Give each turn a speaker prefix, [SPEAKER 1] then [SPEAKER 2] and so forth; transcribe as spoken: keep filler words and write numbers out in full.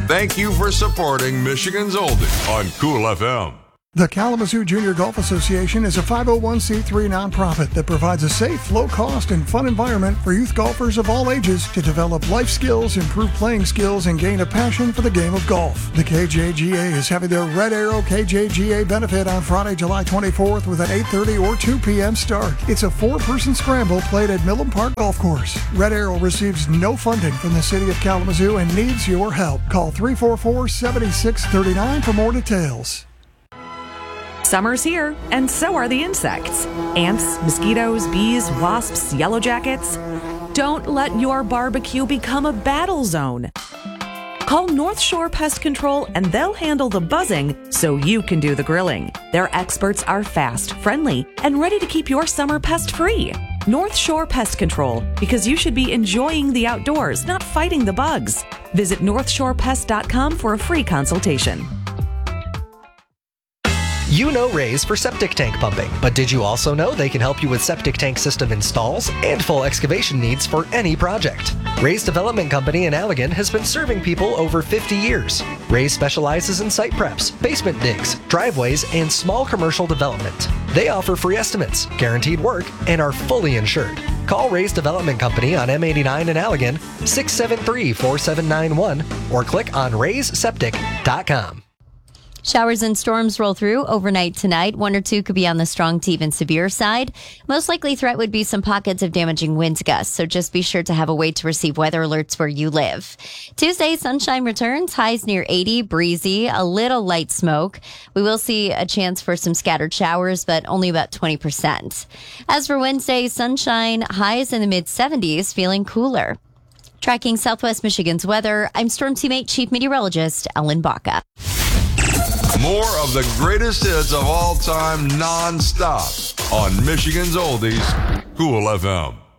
[SPEAKER 1] Thank you for supporting Michigan's Oldie on Cool F M.
[SPEAKER 2] The Kalamazoo Junior Golf Association is a five oh one c three nonprofit that provides a safe, low-cost, and fun environment for youth golfers of all ages to develop life skills, improve playing skills, and gain a passion for the game of golf. The K J G A is having their Red Arrow K J G A benefit on Friday, July twenty-fourth with an eight thirty or two p.m. start. It's a four-person scramble played at Millen Park Golf Course. Red Arrow receives no funding from the City of Kalamazoo and needs your help. Call three four four, seven six three nine for more details.
[SPEAKER 3] Summer's here, and so are the insects. Ants, mosquitoes, bees, wasps, yellow jackets. Don't let your barbecue become a battle zone. Call North Shore Pest Control and they'll handle the buzzing so you can do the grilling. Their experts are fast, friendly, and ready to keep your summer pest-free. North Shore Pest Control, because you should be enjoying the outdoors, not fighting the bugs. Visit north shore pest dot com for a free consultation.
[SPEAKER 4] You know Rays for septic tank pumping, but did you also know they can help you with septic tank system installs and full excavation needs for any project? Rays Development Company in Allegan has been serving people over fifty years. Rays specializes in site preps, basement digs, driveways, and small commercial development. They offer free estimates, guaranteed work, and are fully insured. Call Rays Development Company on M eighty-nine in Allegan, six seven three, four seven nine one, or click on rays septic dot com.
[SPEAKER 5] Showers and storms roll through overnight tonight. One or two could be on the strong to even severe side. Most likely threat would be some pockets of damaging wind gusts, so just be sure to have a way to receive weather alerts where you live. Tuesday, sunshine returns, highs near eighty, breezy, a little light smoke. We will see a chance for some scattered showers, but only about twenty percent. As for Wednesday, sunshine, highs in the mid-seventies, feeling cooler. Tracking Southwest Michigan's weather, I'm Storm Teammate Chief Meteorologist Ellen Baca.
[SPEAKER 1] More of the greatest hits of all time non-stop on Michigan's Oldies, Cool F M.